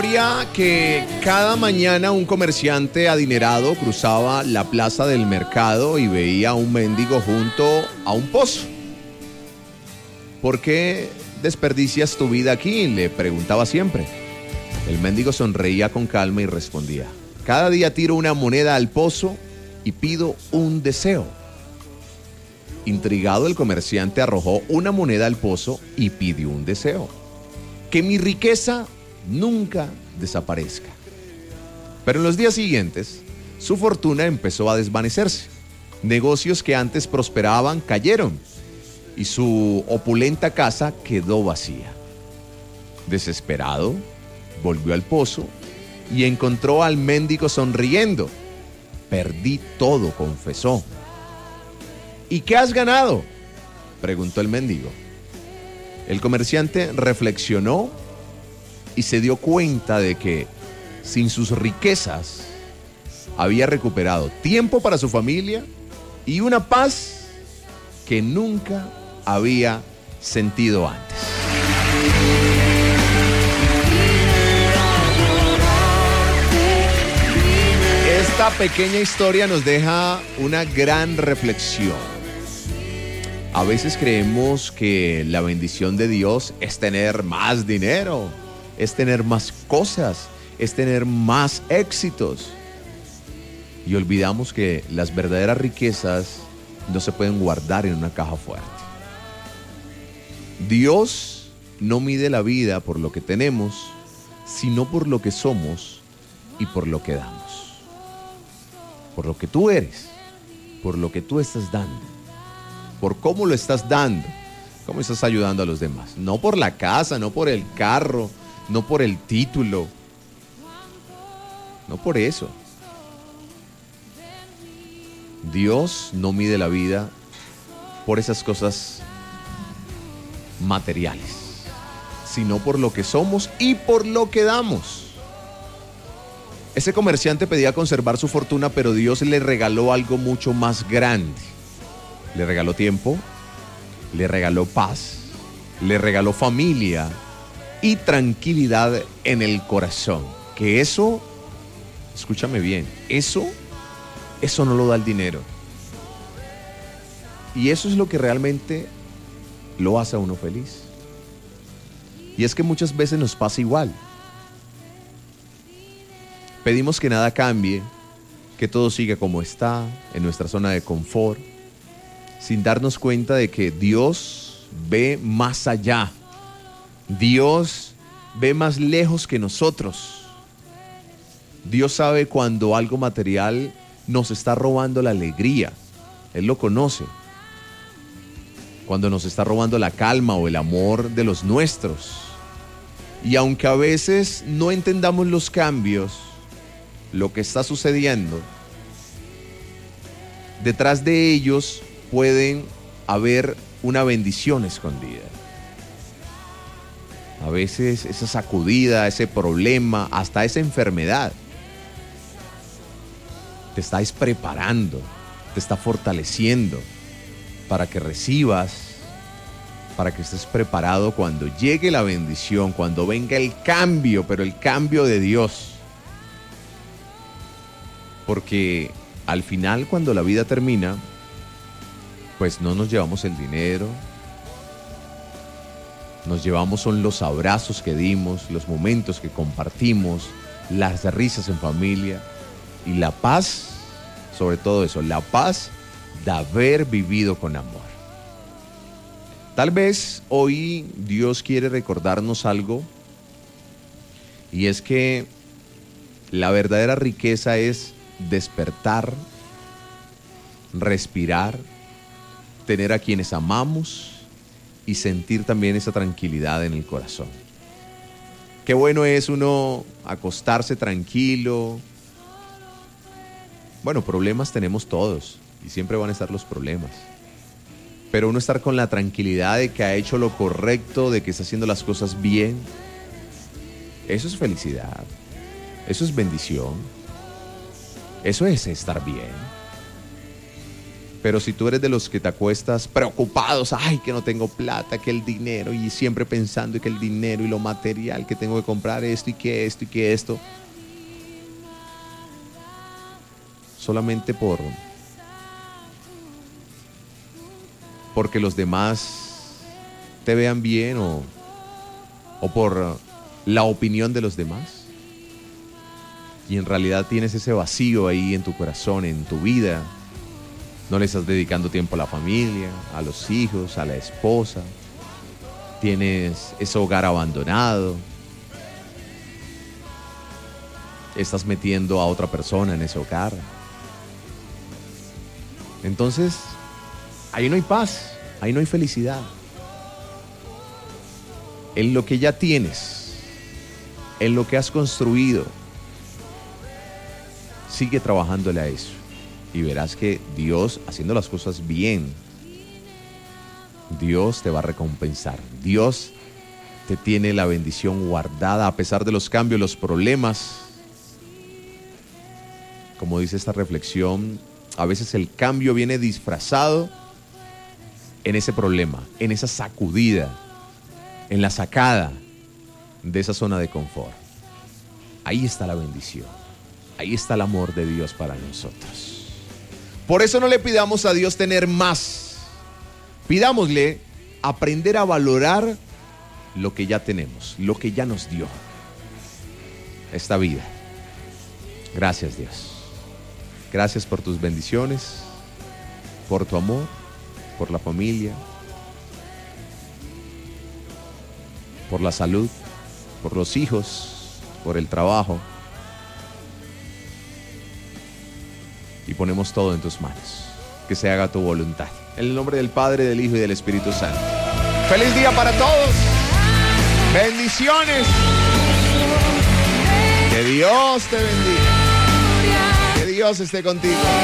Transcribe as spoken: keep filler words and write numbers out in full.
Que cada mañana un comerciante adinerado cruzaba la plaza del mercado y veía a un mendigo junto a un pozo. ¿Por qué desperdicias tu vida aquí?, le preguntaba siempre. El mendigo sonreía con calma y respondía: cada día tiro una moneda al pozo y pido un deseo. Intrigado, el comerciante arrojó una moneda al pozo y pidió un deseo: que mi riqueza nunca desaparezca. Pero en los días siguientes, su fortuna empezó a desvanecerse. Negocios que antes prosperaban cayeron y su opulenta casa quedó vacía. Desesperado, volvió al pozo y encontró al mendigo sonriendo. Perdí todo, confesó. ¿Y qué has ganado?, preguntó el mendigo. El comerciante reflexionó y se dio cuenta de que sin sus riquezas había recuperado tiempo para su familia y una paz que nunca había sentido antes. Esta pequeña historia nos deja una gran reflexión. A veces creemos que la bendición de Dios es tener más dinero, es tener más cosas, es tener más éxitos. Y olvidamos que las verdaderas riquezas no se pueden guardar en una caja fuerte. Dios no mide la vida por lo que tenemos, sino por lo que somos y por lo que damos. Por lo que tú eres, por lo que tú estás dando, por cómo lo estás dando, cómo estás ayudando a los demás. No por la casa, no por el carro, no por el título, no por eso. Dios no mide la vida por esas cosas materiales, sino por lo que somos y por lo que damos. Ese comerciante pedía conservar su fortuna, pero Dios le regaló algo mucho más grande. Le regaló tiempo, le regaló paz, le regaló familia y tranquilidad en el corazón. Que eso, escúchame bien, eso, eso no lo da el dinero. Y eso es lo que realmente lo hace a uno feliz. Y es que muchas veces nos pasa igual. Pedimos que nada cambie, que todo siga como está, en nuestra zona de confort, sin darnos cuenta de que Dios ve más allá. Dios ve más lejos que nosotros. Dios sabe cuando algo material nos está robando la alegría. Él lo conoce. Cuando nos está robando la calma o el amor de los nuestros. Y aunque a veces no entendamos los cambios, lo que está sucediendo, detrás de ellos pueden haber una bendición escondida. A veces esa sacudida, ese problema, hasta esa enfermedad, te está preparando, te está fortaleciendo para que recibas, para que estés preparado cuando llegue la bendición, cuando venga el cambio, pero el cambio de Dios. Porque al final, cuando la vida termina, pues no nos llevamos el dinero, nos llevamos son los abrazos que dimos, los momentos que compartimos, las risas en familia y la paz, sobre todo eso, la paz de haber vivido con amor. Tal vez hoy Dios quiere recordarnos algo, y es que la verdadera riqueza es despertar, respirar, tener a quienes amamos y sentir también esa tranquilidad en el corazón. Qué bueno es uno acostarse tranquilo. Bueno, problemas tenemos todos y siempre van a estar los problemas. Pero uno estar con la tranquilidad de que ha hecho lo correcto, de que está haciendo las cosas bien, eso es felicidad, eso es bendición. Eso es estar bien. Pero si tú eres de los que te acuestas preocupados, ay, que no tengo plata, que el dinero, y siempre pensando en que el dinero y lo material, que tengo que comprar esto y que esto y que esto, solamente por porque los demás te vean bien o, o por la opinión de los demás, y en realidad tienes ese vacío ahí en tu corazón, en tu vida. No le estás dedicando tiempo a la familia, a los hijos, a la esposa. Tienes ese hogar abandonado. Estás metiendo a otra persona en ese hogar. Entonces, ahí no hay paz, ahí no hay felicidad. En lo que ya tienes, en lo que has construido, sigue trabajándole a eso. Y verás que Dios, haciendo las cosas bien, Dios te va a recompensar. Dios te tiene la bendición guardada a pesar de los cambios, los problemas. Como dice esta reflexión, a veces el cambio viene disfrazado en ese problema, en esa sacudida, en la sacada de esa zona de confort. Ahí está la bendición. Ahí está el amor de Dios para nosotros. Por eso no le pidamos a Dios tener más. Pidámosle aprender a valorar lo que ya tenemos, lo que ya nos dio. Esta vida. Gracias, Dios. Gracias por tus bendiciones, por tu amor, por la familia, por la salud, por los hijos, por el trabajo. Y ponemos todo en tus manos. Que se haga tu voluntad. En el nombre del Padre, del Hijo y del Espíritu Santo. ¡Feliz día para todos! ¡Bendiciones! Que Dios te bendiga. Que Dios esté contigo.